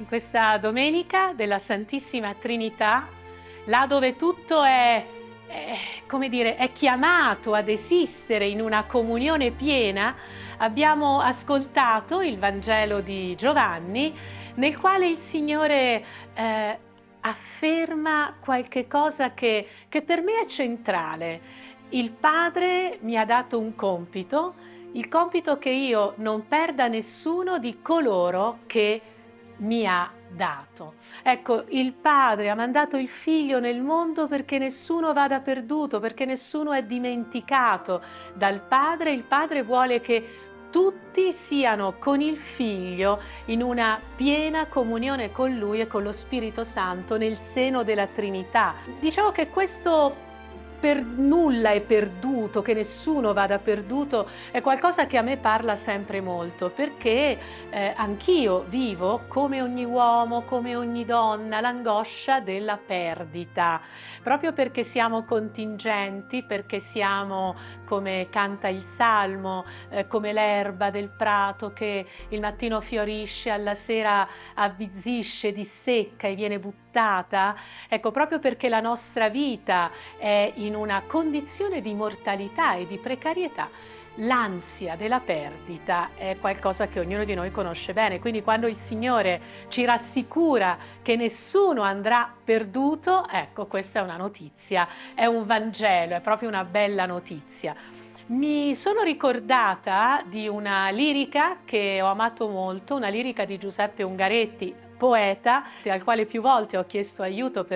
in questa domenica della Santissima Trinità, là dove tutto è, come dire, è chiamato ad esistere in una comunione piena, abbiamo ascoltato il Vangelo di Giovanni, nel quale il Signore afferma qualche cosa che per me è centrale. Il Padre mi ha dato un compito, il compito che io non perda nessuno di coloro che mi ha dato. Ecco, il Padre ha mandato il Figlio nel mondo perché nessuno vada perduto, perché nessuno è dimenticato dal Padre. Il Padre vuole che tutti siano con il Figlio in una piena comunione con Lui e con lo Spirito Santo nel seno della Trinità. Diciamo che questo per nulla è perduto, che nessuno vada perduto, è qualcosa che a me parla sempre molto, perché anch'io vivo, come ogni uomo, come ogni donna, l'angoscia della perdita, proprio perché siamo contingenti, perché siamo, come canta il Salmo, come l'erba del prato che il mattino fiorisce, alla sera avvizzisce, dissecca e viene buttata. Ecco, proprio perché la nostra vita è in una condizione di mortalità e di precarietà, l'ansia della perdita è qualcosa che ognuno di noi conosce bene, quindi quando il Signore ci rassicura che nessuno andrà perduto, ecco, questa è una notizia, è un Vangelo, è proprio una bella notizia. Mi sono ricordata di una lirica che ho amato molto, una lirica di Giuseppe Ungaretti, poeta, al quale più volte ho chiesto aiuto per